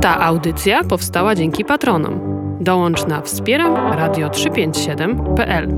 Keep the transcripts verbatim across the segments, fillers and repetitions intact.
Ta audycja powstała dzięki patronom. Dołącz na wspieram radio trzysta pięćdziesiąt siedem kropka p l.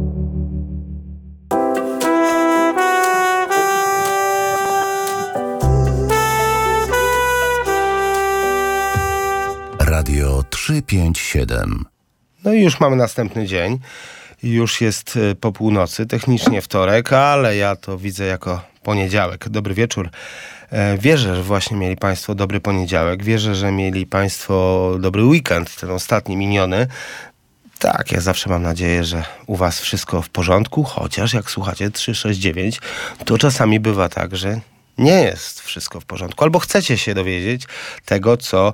Radio trzysta pięćdziesiąt siedem. No i już mamy następny dzień. Już jest po północy, technicznie wtorek, ale ja to widzę jako poniedziałek. Dobry wieczór. Wierzę, że właśnie mieli Państwo dobry poniedziałek. Wierzę, że mieli Państwo dobry weekend, ten ostatni miniony. Tak, ja zawsze mam nadzieję, że u Was wszystko w porządku, chociaż jak słuchacie trzysta sześćdziesiąt dziewięć, to czasami bywa tak, że nie jest wszystko w porządku. Albo chcecie się dowiedzieć tego, co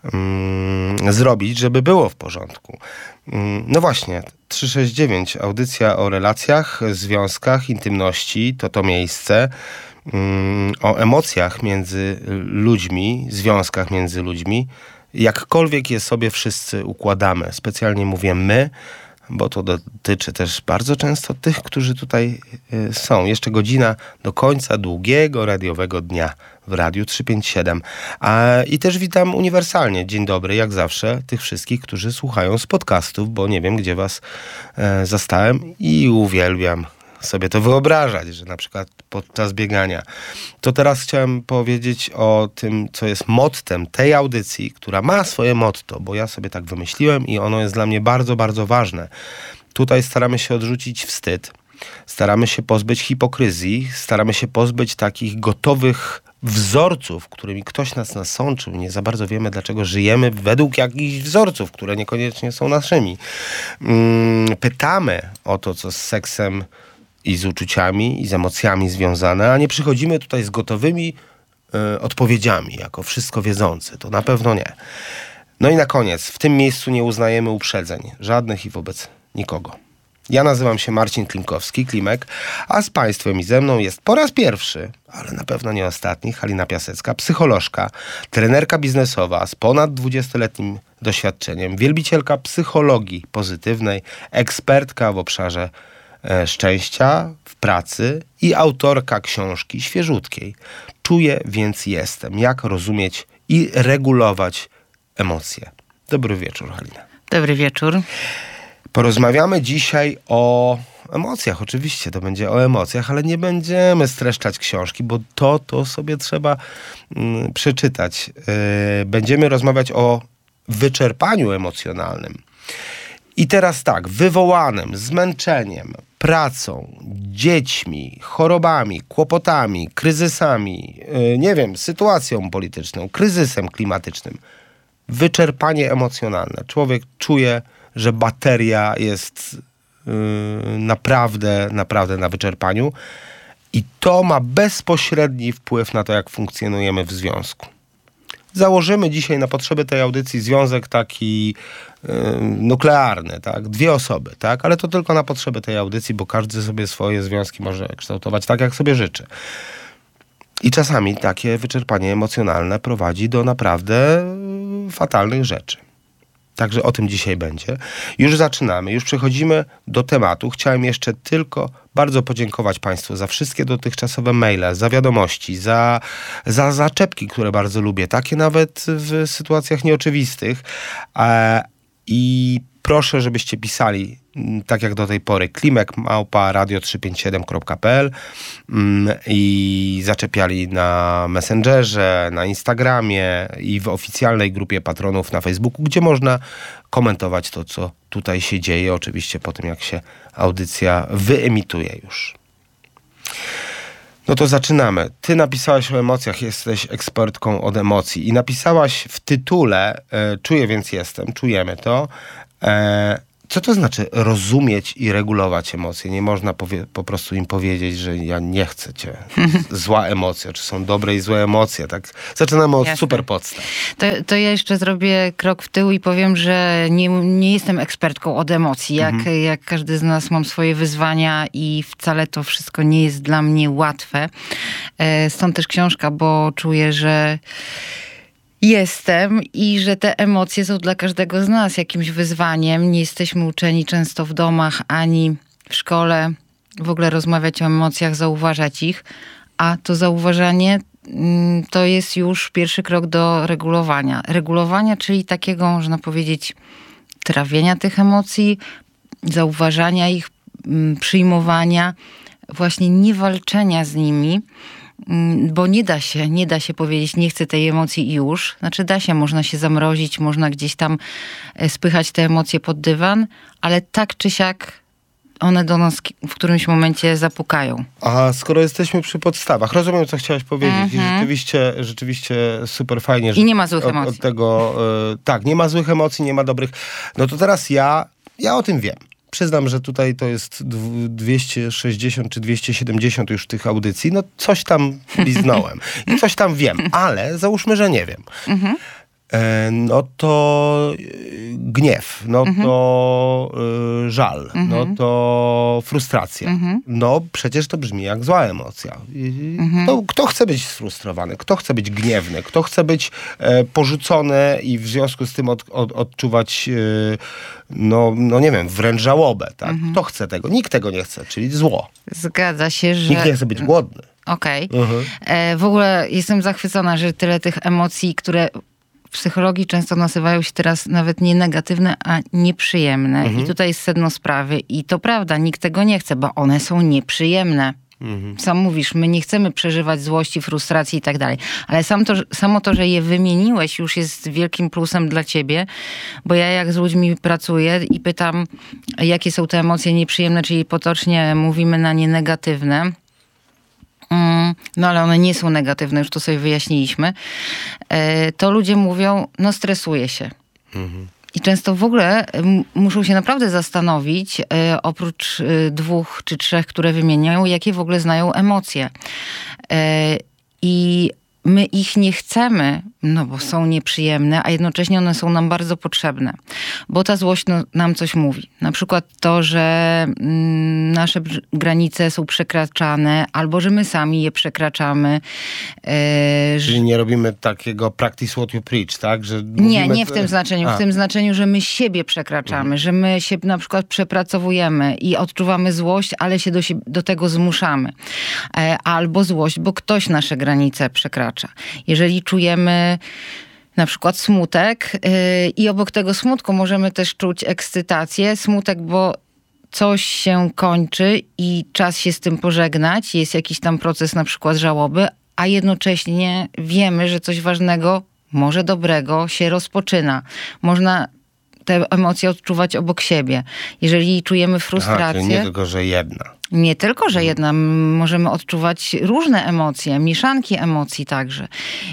mm, zrobić, żeby było w porządku. Mm, no właśnie, trzysta sześćdziesiąt dziewięć, audycja o relacjach, związkach, intymności, to to miejsce. Mm, o emocjach między ludźmi, związkach między ludźmi. Jakkolwiek je sobie wszyscy układamy. Specjalnie mówię my, bo to dotyczy też bardzo często tych, którzy tutaj y, są. Jeszcze godzina do końca długiego radiowego dnia w Radiu trzysta pięćdziesiąt siedem. A, I też witam uniwersalnie, dzień dobry, jak zawsze, tych wszystkich, którzy słuchają z podcastów, bo nie wiem, gdzie was e, zastałem i uwielbiam sobie to wyobrażać, że na przykład podczas biegania. To teraz chciałem powiedzieć o tym, co jest mottem tej audycji, która ma swoje motto, bo ja sobie tak wymyśliłem i ono jest dla mnie bardzo, bardzo ważne. Tutaj staramy się odrzucić wstyd, staramy się pozbyć hipokryzji, staramy się pozbyć takich gotowych wzorców, którymi ktoś nas nasączył. Nie za bardzo wiemy, dlaczego żyjemy według jakichś wzorców, które niekoniecznie są naszymi. Pytamy o to, co z seksem i z uczuciami, i z emocjami związane, a nie przychodzimy tutaj z gotowymi y, odpowiedziami, jako wszystko wiedzący. To na pewno nie. No i na koniec, w tym miejscu nie uznajemy uprzedzeń, żadnych i wobec nikogo. Ja nazywam się Marcin Klinkowski, Klimek, a z Państwem i ze mną jest po raz pierwszy, ale na pewno nie ostatni, Halina Piasecka, psycholożka, trenerka biznesowa z ponad dwudziestoletnim doświadczeniem, wielbicielka psychologii pozytywnej, ekspertka w obszarze szczęścia w pracy i autorka książki świeżutkiej. Czuję, więc jestem. Jak rozumieć i regulować emocje. Dobry wieczór, Halina. Dobry wieczór. Porozmawiamy dzisiaj o emocjach. Oczywiście to będzie o emocjach, ale nie będziemy streszczać książki, bo to, to sobie trzeba mm, przeczytać. Yy, będziemy rozmawiać o wyczerpaniu emocjonalnym. I teraz tak, wywołanym zmęczeniem, pracą, dziećmi, chorobami, kłopotami, kryzysami, yy, nie wiem, sytuacją polityczną, kryzysem klimatycznym. Wyczerpanie emocjonalne. Człowiek czuje, że bateria jest yy, naprawdę, naprawdę na wyczerpaniu i to ma bezpośredni wpływ na to, jak funkcjonujemy w związku. Założymy dzisiaj na potrzeby tej audycji związek taki yy, nuklearny, tak? Dwie osoby, tak? Ale to tylko na potrzeby tej audycji, bo każdy sobie swoje związki może kształtować tak, jak sobie życzy. I czasami takie wyczerpanie emocjonalne prowadzi do naprawdę fatalnych rzeczy. Także o tym dzisiaj będzie. Już zaczynamy, już przechodzimy do tematu. Chciałem jeszcze tylko bardzo podziękować Państwu za wszystkie dotychczasowe maile, za wiadomości, za, za zaczepki, które bardzo lubię. Takie nawet w sytuacjach nieoczywistych. E, I proszę, żebyście pisali, tak jak do tej pory, klimek małpa radio trzysta pięćdziesiąt siedem kropka p l i zaczepiali na Messengerze, na Instagramie i w oficjalnej grupie patronów na Facebooku, gdzie można komentować to, co tutaj się dzieje, oczywiście po tym, jak się audycja wyemituje już. No to zaczynamy. Ty napisałaś o emocjach, jesteś ekspertką od emocji i napisałaś w tytule e, Czuję, więc jestem, czujemy to. E, co to znaczy rozumieć i regulować emocje? Nie można powie- po prostu im powiedzieć, że ja nie chcę cię. Zła emocja, czy są dobre i złe emocje. Tak? Zaczynamy od Jasne. super podstaw. To, to ja jeszcze zrobię krok w tył i powiem, że nie, nie jestem ekspertką od emocji. Jak, mhm. jak każdy z nas mam swoje wyzwania i wcale to wszystko nie jest dla mnie łatwe. Stąd też książka, bo czuję, że jestem i że te emocje są dla każdego z nas jakimś wyzwaniem. Nie jesteśmy uczeni często w domach ani w szkole w ogóle rozmawiać o emocjach, zauważać ich, a to zauważanie to jest już pierwszy krok do regulowania. Regulowania, czyli takiego, można powiedzieć, trawienia tych emocji, zauważania ich, przyjmowania, właśnie nie walczenia z nimi, bo nie da się, nie da się powiedzieć, nie chcę tej emocji i już. Znaczy da się, można się zamrozić, można gdzieś tam spychać te emocje pod dywan, ale tak czy siak one do nas w którymś momencie zapukają. A skoro jesteśmy przy podstawach, rozumiem, co chciałaś powiedzieć. I rzeczywiście, rzeczywiście super fajnie, że I nie ma złych od, emocji. Od tego, y, tak, nie ma złych emocji, nie ma dobrych. No to teraz ja, ja o tym wiem. Przyznam, że tutaj to jest dwieście sześćdziesiąt czy dwieście siedemdziesiąt już tych audycji. No coś tam liznąłem i coś tam wiem, ale załóżmy, że nie wiem. Mhm. E, no to y, gniew, no mhm. to y, żal, mhm. no to frustracja. Mhm. No przecież to brzmi jak zła emocja. I, mhm. to, kto chce być sfrustrowany? Kto chce być gniewny? Kto chce być e, porzucony i w związku z tym od, od, odczuwać e, no, no nie wiem, wręcz żałobę, tak? Mhm. Kto chce tego? Nikt tego nie chce, czyli zło. Zgadza się, że... Nikt nie chce być głodny. Okej. Okay. Mhm. E, w ogóle jestem zachwycona, że tyle tych emocji, które w psychologii często nazywają się teraz nawet nie negatywne, a nieprzyjemne. Mhm. I tutaj jest sedno sprawy. I to prawda, nikt tego nie chce, bo one są nieprzyjemne. Mhm. Sam mówisz, my nie chcemy przeżywać złości, frustracji i tak dalej. Ale sam to, samo to, że je wymieniłeś, już jest wielkim plusem dla ciebie, bo ja jak z ludźmi pracuję i pytam, jakie są te emocje nieprzyjemne, czyli potocznie mówimy na nie negatywne. No ale one nie są negatywne, już to sobie wyjaśniliśmy. To ludzie mówią, no stresuję się. Mhm. I często w ogóle muszą się naprawdę zastanowić, oprócz dwóch czy trzech, które wymieniają, jakie w ogóle znają emocje. I my ich nie chcemy, no bo są nieprzyjemne, a jednocześnie one są nam bardzo potrzebne. Bo ta złość no, nam coś mówi. Na przykład to, że mm, nasze granice są przekraczane, albo że my sami je przekraczamy. E, Czyli nie robimy takiego practice what you preach, tak? Że nie, nie w tym znaczeniu. A. W tym znaczeniu, że my siebie przekraczamy, mhm. że my się na przykład przepracowujemy i odczuwamy złość, ale się do, siebie, do tego zmuszamy. E, albo złość, bo ktoś nasze granice przekracza. Jeżeli czujemy na przykład smutek yy, i obok tego smutku możemy też czuć ekscytację. Smutek, bo coś się kończy i czas się z tym pożegnać. Jest jakiś tam proces na przykład żałoby, a jednocześnie wiemy, że coś ważnego, może dobrego się rozpoczyna. Można te emocje odczuwać obok siebie. Jeżeli czujemy frustrację... Aha, czyli nie tylko, że jedna. Nie tylko, że jedna. Możemy odczuwać różne emocje, mieszanki emocji także.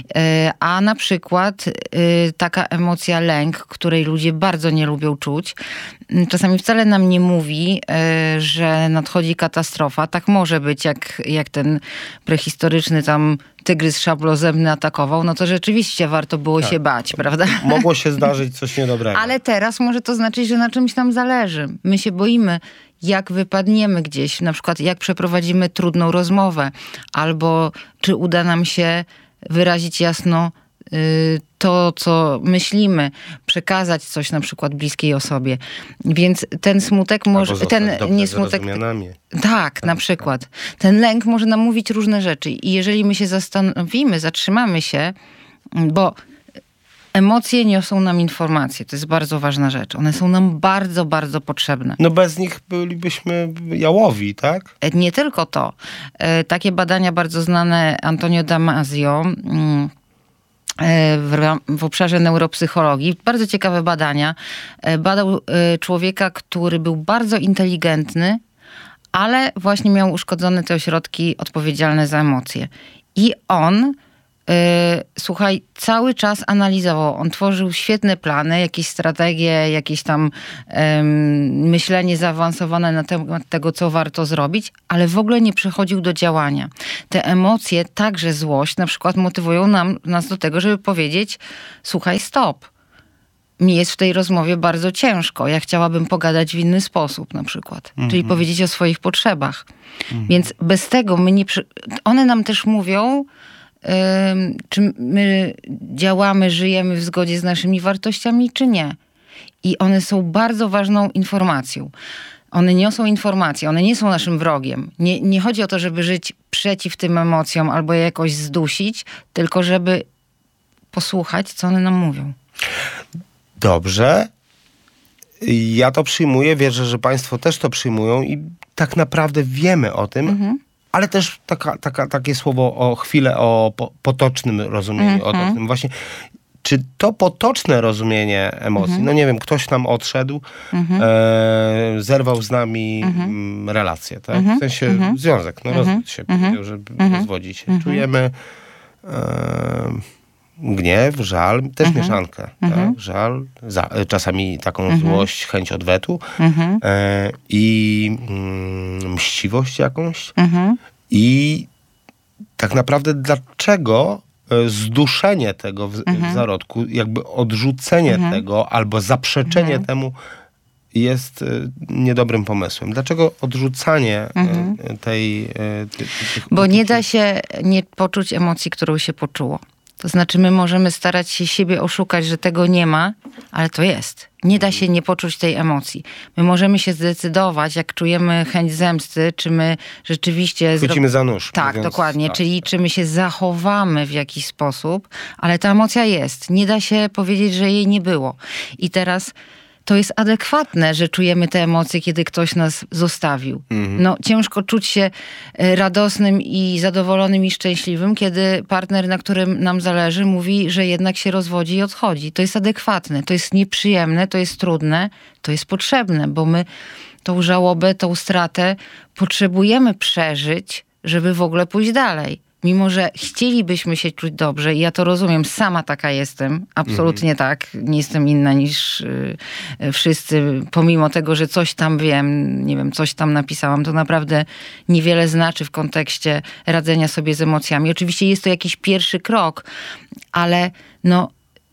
A na przykład taka emocja lęk, której ludzie bardzo nie lubią czuć, czasami wcale nam nie mówi, że nadchodzi katastrofa. Tak może być, jak, jak ten prehistoryczny tam tygrys szablozębny atakował, no to rzeczywiście warto było tak. się bać, prawda? Mogło się zdarzyć coś niedobrego. Ale teraz może to znaczyć, że na czymś nam zależy. My się boimy, jak wypadniemy gdzieś, na przykład jak przeprowadzimy trudną rozmowę, albo czy uda nam się wyrazić jasno y, to, co myślimy, przekazać coś na przykład bliskiej osobie. Więc ten smutek może... ten nie smutek. Tak, na przykład. Ten lęk może nam mówić różne rzeczy. I jeżeli my się zastanowimy, zatrzymamy się, bo emocje niosą nam informacje. To jest bardzo ważna rzecz. One są nam bardzo, bardzo potrzebne. No bez nich bylibyśmy jałowi, tak? Nie tylko to. Takie badania bardzo znane Antonio Damasio w, w obszarze neuropsychologii, bardzo ciekawe badania. Badał człowieka, który był bardzo inteligentny, ale właśnie miał uszkodzone te ośrodki odpowiedzialne za emocje. I on Yy, słuchaj, cały czas analizował. On tworzył świetne plany, jakieś strategie, jakieś tam yy, myślenie zaawansowane na temat tego, co warto zrobić, ale w ogóle nie przechodził do działania. Te emocje, także złość, na przykład motywują nam, nas do tego, żeby powiedzieć, słuchaj, stop. Mi jest w tej rozmowie bardzo ciężko. Ja chciałabym pogadać w inny sposób na przykład. Mm-hmm. Czyli powiedzieć o swoich potrzebach. Mm-hmm. Więc bez tego my nie... Przy... One nam też mówią, czy my działamy, żyjemy w zgodzie z naszymi wartościami, czy nie. I one są bardzo ważną informacją. One niosą informacje, one nie są naszym wrogiem. Nie, nie chodzi o to, żeby żyć przeciw tym emocjom albo je jakoś zdusić, tylko żeby posłuchać, co one nam mówią. Dobrze. Ja to przyjmuję, wierzę, że państwo też to przyjmują i tak naprawdę wiemy o tym, mhm. ale też taka, taka, takie słowo o chwilę o po, potocznym rozumieniu. Mhm. O tym właśnie. Czy to potoczne rozumienie emocji, mhm. no nie wiem, ktoś nam odszedł, mhm. e, zerwał z nami mhm. relację, tak? Mhm. W sensie mhm. związek, no mhm. rozwód się mhm. powiedział, że mhm. rozwodzi się. Mhm. Czujemy e, gniew, żal, też mhm. mieszankę, mhm. tak? Żal, za, czasami taką mhm. złość, chęć odwetu mhm. e, i mm, mściwość jakąś mhm. i tak naprawdę dlaczego zduszenie tego w, mhm. w zarodku, jakby odrzucenie mhm. tego albo zaprzeczenie mhm. temu jest y, niedobrym pomysłem. Dlaczego odrzucanie mhm. y, tej... Y, ty, tych Bo uczuci? nie da się nie poczuć emocji, którą się poczuło. To znaczy my możemy starać się siebie oszukać, że tego nie ma, ale to jest. Nie da się nie poczuć tej emocji. My możemy się zdecydować, jak czujemy chęć zemsty, czy my rzeczywiście... Chwycimy za nóż. Tak, dokładnie. Tak. Czyli czy my się zachowamy w jakiś sposób, ale ta emocja jest. Nie da się powiedzieć, że jej nie było. I teraz... To jest adekwatne, że czujemy te emocje, kiedy ktoś nas zostawił. Mhm. No, ciężko czuć się radosnym i zadowolonym i szczęśliwym, kiedy partner, na którym nam zależy, mówi, że jednak się rozwodzi i odchodzi. To jest adekwatne, to jest nieprzyjemne, to jest trudne, to jest potrzebne, bo my tą żałobę, tą stratę potrzebujemy przeżyć, żeby w ogóle pójść dalej. Mimo że chcielibyśmy się czuć dobrze i ja to rozumiem, sama taka jestem, absolutnie mhm. tak, nie jestem inna niż y, wszyscy, pomimo tego, że coś tam wiem, nie wiem, coś tam napisałam, to naprawdę niewiele znaczy w kontekście radzenia sobie z emocjami. Oczywiście jest to jakiś pierwszy krok, ale no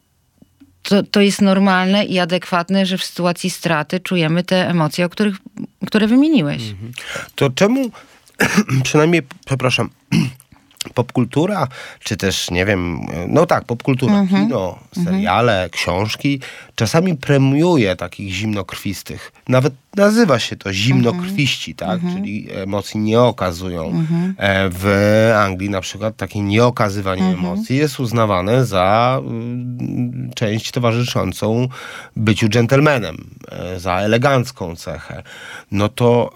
to, to jest normalne i adekwatne, że w sytuacji straty czujemy te emocje, o których, które wymieniłeś. Mhm. To czemu, przynajmniej, przepraszam, popkultura, czy też, nie wiem, no tak, popkultura, mhm. kino, seriale, mhm. książki, czasami premiuje takich zimnokrwistych. Nawet nazywa się to zimnokrwiści, mhm. tak? Mhm. Czyli emocji nie okazują. Mhm. W Anglii na przykład takie nieokazywanie mhm. emocji jest uznawane za y, część towarzyszącą byciu dżentelmenem, y, za elegancką cechę. No to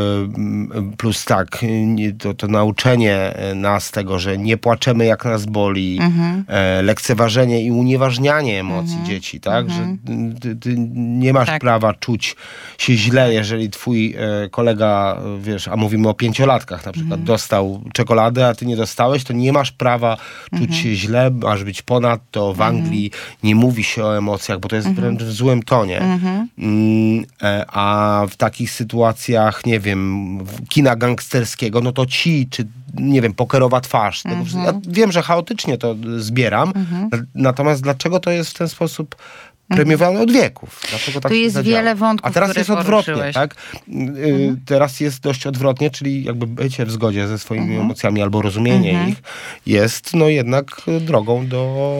y, plus tak, to, to nauczenie nas tego, że nie płaczemy jak nas boli, mhm. e, lekceważenie i unieważnianie emocji mhm. dzieci, tak? Mhm. Że ty, ty nie masz tak. prawa czuć się źle, jeżeli twój e, kolega, wiesz, a mówimy o pięciolatkach na przykład, mhm. dostał czekoladę, a ty nie dostałeś, to nie masz prawa czuć mhm. się źle, masz być ponad to. W Anglii mhm. nie mówi się o emocjach, bo to jest mhm. wręcz w złym tonie. Mhm. Mm, e, a w takich sytuacjach, nie wiem, kina gangsterskiego, no to ci, czy nie wiem, pokerowa twarz. Mhm. Tego, ja wiem, że chaotycznie to zbieram, mhm. natomiast dlaczego to jest w ten sposób premiowane od wieków? Dlaczego tak tu jest zadziało? wiele wątków, a teraz jest odwrotnie, poruszyłeś. tak? Mhm. Teraz jest dość odwrotnie, czyli jakby bycie w zgodzie ze swoimi mhm. emocjami albo rozumienie mhm. ich jest no jednak drogą do,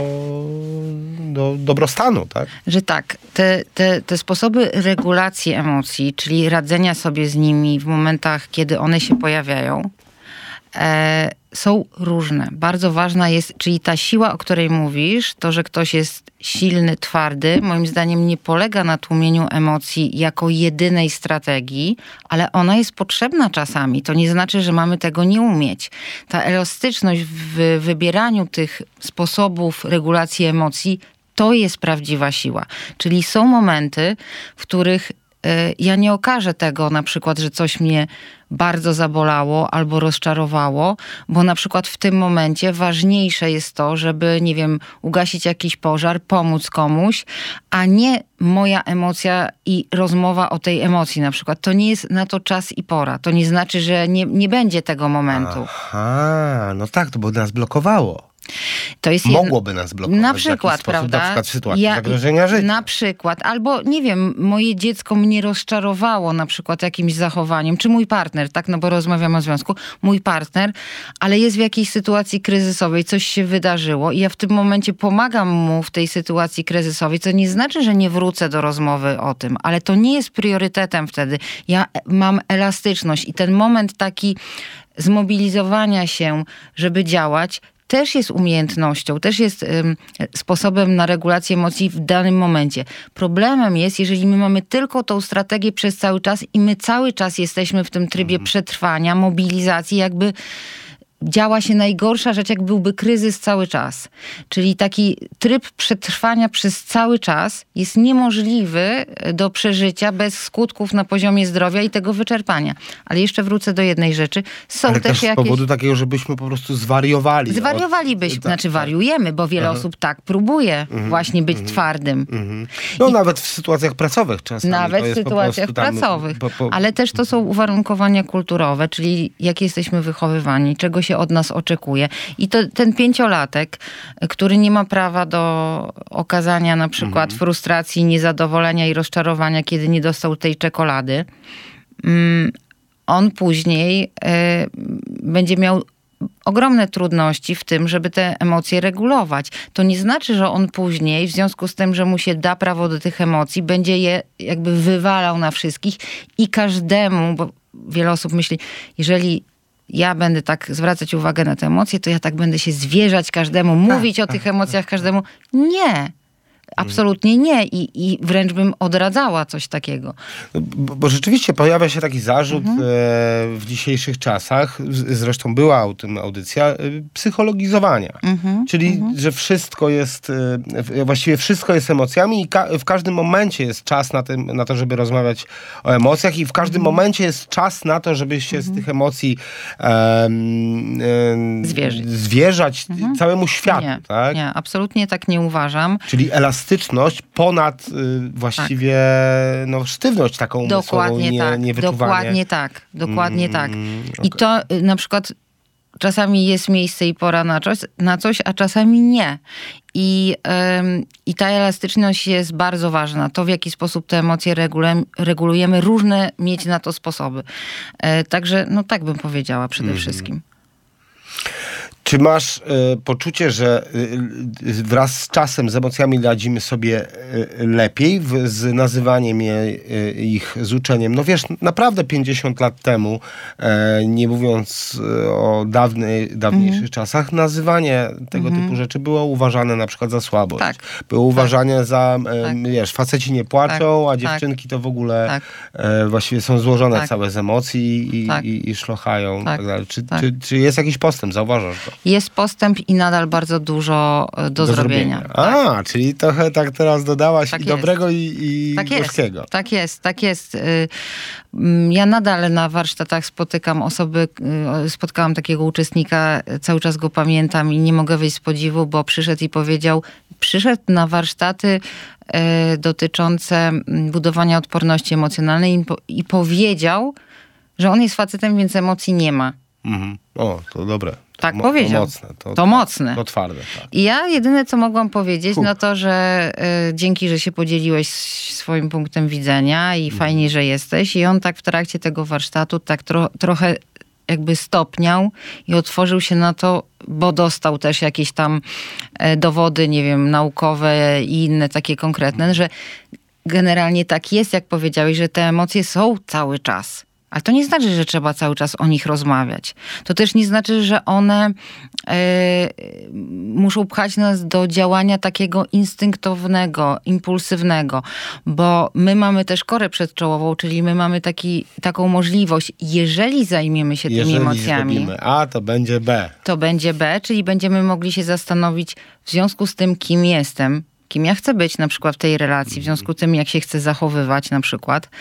do dobrostanu, tak? Że tak, te, te, te sposoby regulacji emocji, czyli radzenia sobie z nimi w momentach, kiedy one się pojawiają, E, są różne. Bardzo ważna jest, czyli ta siła, o której mówisz, to, że ktoś jest silny, twardy, moim zdaniem nie polega na tłumieniu emocji jako jedynej strategii, ale ona jest potrzebna czasami. To nie znaczy, że mamy tego nie umieć. Ta elastyczność w wybieraniu tych sposobów regulacji emocji, to jest prawdziwa siła. Czyli są momenty, w których ja nie okażę tego na przykład, że coś mnie bardzo zabolało albo rozczarowało, bo na przykład w tym momencie ważniejsze jest to, żeby, nie wiem, ugasić jakiś pożar, pomóc komuś, a nie moja emocja i rozmowa o tej emocji na przykład. To nie jest na to czas i pora. To nie znaczy, że nie, nie będzie tego momentu. Aha, no tak, to bo nas blokowało. To jest jedno... Mogłoby nas blokować na w przykład, jakiś sposób, prawda? na przykład w sytuacji Ja- zagrożenia życia. Na przykład, albo nie wiem, moje dziecko mnie rozczarowało na przykład jakimś zachowaniem, czy mój partner, tak, no bo rozmawiam o związku, mój partner, ale jest w jakiejś sytuacji kryzysowej, coś się wydarzyło i ja w tym momencie pomagam mu w tej sytuacji kryzysowej, co nie znaczy, że nie wrócę do rozmowy o tym, ale to nie jest priorytetem wtedy. Ja mam elastyczność i ten moment taki zmobilizowania się, żeby działać, też jest umiejętnością, też jest ym, sposobem na regulację emocji w danym momencie. Problemem jest, jeżeli my mamy tylko tą strategię przez cały czas i my cały czas jesteśmy w tym trybie mhm. przetrwania, mobilizacji, jakby działa się najgorsza rzecz, jak byłby kryzys cały czas. Czyli taki tryb przetrwania przez cały czas jest niemożliwy do przeżycia bez skutków na poziomie zdrowia i tego wyczerpania. Ale jeszcze wrócę do jednej rzeczy. Są Ale też też z jakieś... powodu takiego, żebyśmy po prostu zwariowali. Zwariowalibyśmy, Od... znaczy tak, wariujemy, bo wiele Aha. osób tak próbuje Mhm. właśnie być Mhm. twardym. Mhm. No I- nawet w sytuacjach pracowych czasami. Nawet to w jest po sytuacjach prostu tam, pracowych. po, po... Ale też to są uwarunkowania kulturowe, czyli jak jesteśmy wychowywani, czego się od nas oczekuje. I to ten pięciolatek, który nie ma prawa do okazania na przykład Mhm. frustracji, niezadowolenia i rozczarowania, kiedy nie dostał tej czekolady, mm, on później y, będzie miał ogromne trudności w tym, żeby te emocje regulować. To nie znaczy, że on później, w związku z tym, że mu się da prawo do tych emocji, będzie je jakby wywalał na wszystkich i każdemu, bo wiele osób myśli, jeżeli ja będę tak zwracać uwagę na te emocje, to ja tak będę się zwierzać każdemu, mówić o tych emocjach każdemu. Nie. Absolutnie nie. I, i wręcz bym odradzała coś takiego. Bo, bo rzeczywiście pojawia się taki zarzut Mhm. e, w dzisiejszych czasach, z- zresztą była o tym audycja, e, psychologizowania. Mhm. Czyli, Mhm. że wszystko jest, e, właściwie wszystko jest emocjami i ka- w każdym momencie jest czas na, tym, na to, żeby rozmawiać o emocjach i w każdym Mhm. momencie jest czas na to, żeby się z tych emocji em, em, Zwierzyć. zwierzać całemu światu. Nie, tak? nie, absolutnie tak nie uważam. Czyli elastyczność ponad y, właściwie no, sztywność taką umysłową, Dokładnie nie, tak. niewyczuwanie. Dokładnie tak. Dokładnie Mm, tak. okej. I to y, na przykład czasami jest miejsce i pora na coś, na coś a czasami nie. I, ym, I ta elastyczność jest bardzo ważna. To, w jaki sposób te emocje regulujemy, regulujemy różne mieć na to sposoby. E, także, no tak bym powiedziała przede Mhm. wszystkim. Czy masz y, poczucie, że y, y, wraz z czasem, z emocjami radzimy sobie y, lepiej w, z nazywaniem je, y, ich, z uczeniem? No wiesz, naprawdę pięćdziesiąt lat temu, e, nie mówiąc y, o dawnej, dawniejszych Mhm. czasach, nazywanie tego Mhm. typu rzeczy było uważane na przykład za słabość. Tak. Było uważane za, e, Tak. wiesz, faceci nie płaczą, Tak. a dziewczynki to w ogóle Tak. e, właściwie są złożone Tak. całe z emocji i, Tak. i, i szlochają. Tak. Tak dalej. Czy, Tak. czy, czy jest jakiś postęp? Zauważasz to? Jest postęp i nadal bardzo dużo e, do, zrobienia. Tak. A, czyli trochę tak teraz dodałaś Tak i jest. dobrego i, i Tak jest, gorzkiego. tak jest, tak jest. Y, mm, Ja nadal na warsztatach spotykam osoby, y, spotkałam takiego uczestnika, y, cały czas go pamiętam i nie mogę wyjść z podziwu, bo przyszedł i powiedział, przyszedł na warsztaty y, dotyczące mm, budowania odporności emocjonalnej i, po, i powiedział, że on jest facetem, więc emocji nie ma. Mhm. O, to dobre. Tak Mo- powiedział. To mocne. To, To mocne. To twarde, tak. I ja jedyne, co mogłam powiedzieć, Huh. no to, że y, dzięki, że się podzieliłeś swoim punktem widzenia i Mhm. fajnie, że jesteś. I on tak w trakcie tego warsztatu tak tro, trochę jakby stopniał i otworzył się na to, bo dostał też jakieś tam e, dowody, nie wiem, naukowe i inne takie konkretne, że generalnie tak jest, jak powiedziałeś, że te emocje są cały czas. Ale to nie znaczy, że trzeba cały czas o nich rozmawiać. To też nie znaczy, że one e, muszą pchać nas do działania takiego instynktownego, impulsywnego, bo my mamy też korę przedczołową, czyli my mamy taki, taką możliwość, jeżeli zajmiemy się tymi Jeżeli emocjami, zrobimy A, to będzie B. to będzie B, czyli będziemy mogli się zastanowić w związku z tym, kim jestem, kim ja chcę być na przykład w tej relacji, w związku z tym, jak się chcę zachowywać na przykład,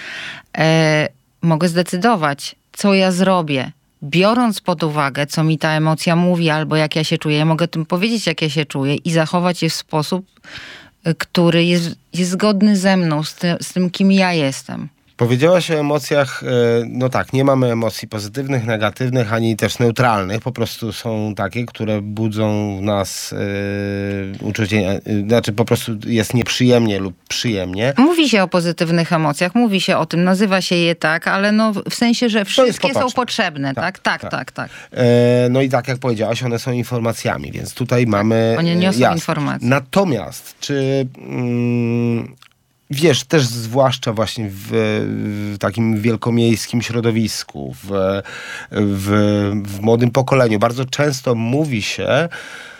e, mogę zdecydować, co ja zrobię. Biorąc pod uwagę, co mi ta emocja mówi, albo jak ja się czuję, ja mogę tym powiedzieć, jak ja się czuję i zachować je w sposób, który jest, jest zgodny ze mną, z, ty, z tym, kim ja jestem. Powiedziałaś o emocjach, no tak, nie mamy emocji pozytywnych, negatywnych, ani też neutralnych. Po prostu są takie, które budzą w nas yy, uczucie, yy, znaczy po prostu jest nieprzyjemnie lub przyjemnie. Mówi się o pozytywnych emocjach, mówi się o tym, nazywa się je tak, ale no w sensie, że wszystkie są potrzebne, tak? Tak, tak, tak. tak. Yy, no i tak jak powiedziałaś, one są informacjami, więc tutaj mamy... One niosą jasne. informacje. Natomiast, czy... Mm, wiesz, też zwłaszcza właśnie w, w takim wielkomiejskim środowisku, w, w, w młodym pokoleniu, bardzo często mówi się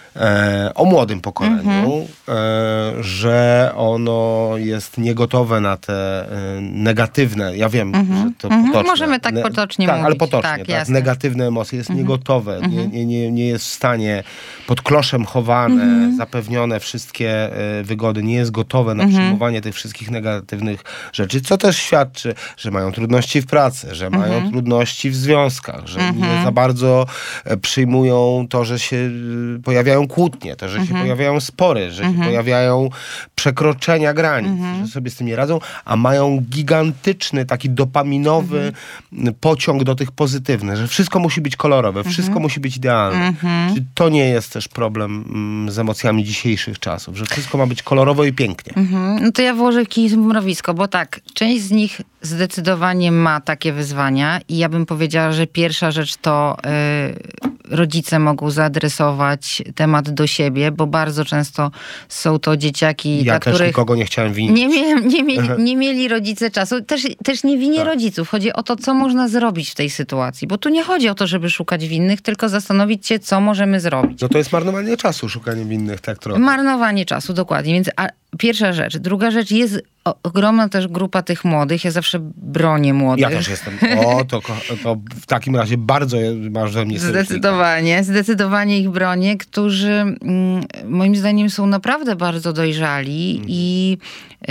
e, o młodym pokoleniu, mm-hmm. e, że ono jest niegotowe na te e, negatywne, ja wiem, mm-hmm. że to mm-hmm. potoczne. Możemy tak potocznie ne, mówić. Tak, ale potocznie, tak, tak, negatywne emocje, jest mm-hmm. niegotowe, mm-hmm. nie, nie, nie, nie jest w stanie, pod kloszem chowane, mm-hmm. zapewnione wszystkie e, wygody, nie jest gotowe na mm-hmm. przyjmowanie tych wszystkich negatywnych rzeczy, co też świadczy, że mają trudności w pracy, że mm-hmm. mają trudności w związkach, że mm-hmm. nie za bardzo e, przyjmują to, że się e, pojawiają kłótnie, to, że mm-hmm. się pojawiają spory, że mm-hmm. się pojawiają przekroczenia granic, mm-hmm. że sobie z tym nie radzą, a mają gigantyczny, taki dopaminowy mm-hmm. pociąg do tych pozytywnych, że wszystko musi być kolorowe, mm-hmm. wszystko musi być idealne. Mm-hmm. Czy to nie jest też problem mm, z emocjami dzisiejszych czasów, że wszystko ma być kolorowo i pięknie? Mm-hmm. No to ja włożę kij w mrowisko, bo tak, część z nich zdecydowanie ma takie wyzwania i ja bym powiedziała, że pierwsza rzecz to y, rodzice mogą zaadresować temat do siebie, bo bardzo często są to dzieciaki, ja dla też których nikogo nie chciałem winić. Nie, mie- nie, mieli, nie mieli rodzice czasu. Też, też nie winię tak. rodziców. Chodzi o to, co można zrobić w tej sytuacji. Bo tu nie chodzi o to, żeby szukać winnych, tylko zastanowić się, co możemy zrobić. No to jest marnowanie czasu, szukanie winnych, tak trochę. Marnowanie czasu, dokładnie. Więc a, pierwsza rzecz. Druga rzecz, jest o, ogromna też grupa tych młodych. Ja zawsze bronię młodych. Ja też jestem. O, to, to w takim razie bardzo masz we mnie sojusznika. Zdecydowanie. Zdecydowanie ich bronię, którzy mm, moim zdaniem są naprawdę bardzo dojrzali mm. i y,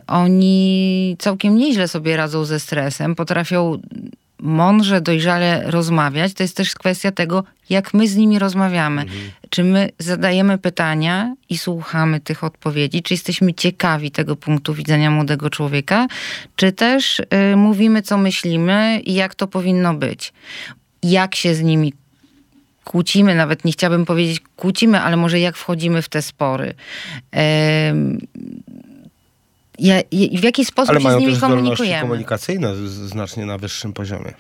oni całkiem nieźle sobie radzą ze stresem. Potrafią mądrze, dojrzale rozmawiać. To jest też kwestia tego, jak my z nimi rozmawiamy. Mhm. Czy my zadajemy pytania i słuchamy tych odpowiedzi, czy jesteśmy ciekawi tego punktu widzenia młodego człowieka, czy też y, mówimy, co myślimy i jak to powinno być. Jak się z nimi kłócimy, nawet nie chciałabym powiedzieć kłócimy, ale może jak wchodzimy w te spory. Ym, Ja, w jaki sposób ale się z nimi mają też komunikujemy. komunikacyjne z, znacznie na wyższym poziomie.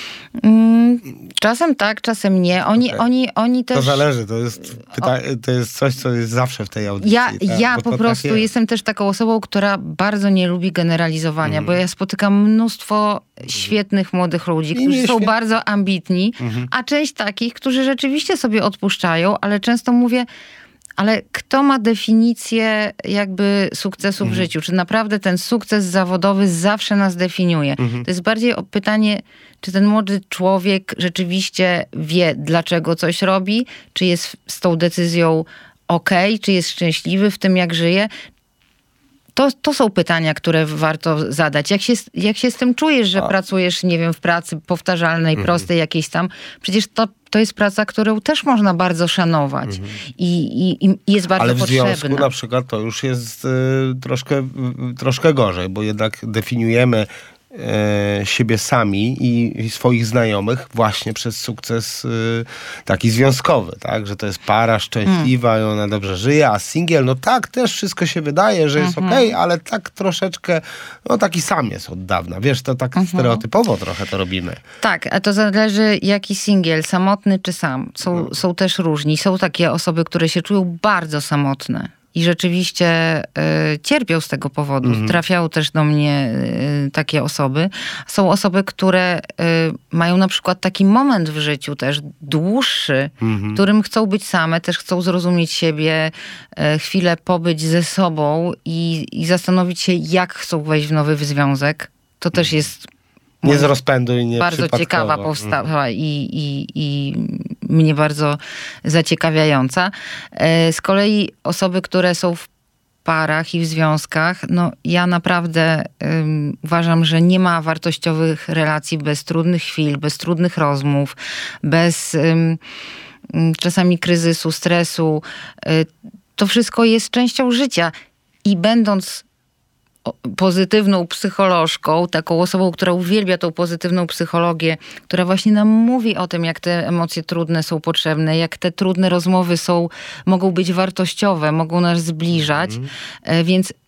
Mm, czasem tak, czasem nie. Oni, okay. oni, oni też... To zależy, to jest, pyta... to jest coś, co jest zawsze w tej audycji. Ja, tak? ja po prostu tak jestem też taką osobą, która bardzo nie lubi generalizowania, mm. bo ja spotykam mnóstwo świetnych młodych ludzi, I którzy są świetnie. bardzo ambitni, mm-hmm. a część takich, którzy rzeczywiście sobie odpuszczają, ale często mówię, ale kto ma definicję jakby sukcesu mhm. w życiu? Czy naprawdę ten sukces zawodowy zawsze nas definiuje? Mhm. To jest bardziej pytanie, czy ten młody człowiek rzeczywiście wie, dlaczego coś robi? Czy jest z tą decyzją okej? Czy jest szczęśliwy w tym, jak żyje? To, to są pytania, które warto zadać. Jak się, jak się z tym czujesz, że A. pracujesz, nie wiem, w pracy powtarzalnej, mhm. prostej jakiejś tam? Przecież to, to jest praca, którą też można bardzo szanować mhm. I, i, i jest bardzo Ale w potrzebna. związku na przykład to już jest y, troszkę, y, troszkę gorzej, bo jednak definiujemy e, siebie sami i, i swoich znajomych właśnie przez sukces y, taki związkowy, tak? Że to jest para szczęśliwa mm. i ona dobrze żyje, a singiel, no tak, też wszystko się wydaje, że jest mm-hmm. okej, okay, ale tak troszeczkę, no taki sam jest od dawna. Wiesz, to tak mm-hmm. stereotypowo trochę to robimy. Tak, a to zależy jaki singiel, samotny czy sam. Są, no. są też różni. Są takie osoby, które się czują bardzo samotne. I rzeczywiście y, cierpią z tego powodu. Mhm. Trafiają też do mnie y, takie osoby. Są osoby, które y, mają na przykład taki moment w życiu też dłuższy, mhm. w którym chcą być same, też chcą zrozumieć siebie, y, chwilę pobyć ze sobą i, i zastanowić się, jak chcą wejść w nowy związek. To też jest nie z rozpędu i nie bardzo ciekawa powstała i, i, i mnie bardzo zaciekawiająca. Z kolei osoby, które są w parach i w związkach, no ja naprawdę um, uważam, że nie ma wartościowych relacji bez trudnych chwil, bez trudnych rozmów, bez um, czasami kryzysu, stresu. To wszystko jest częścią życia i będąc pozytywną psycholożką, taką osobą, która uwielbia tą pozytywną psychologię, która właśnie nam mówi o tym, jak te emocje trudne są potrzebne, jak te trudne rozmowy są, mogą być wartościowe, mogą nas zbliżać. Mm. Więc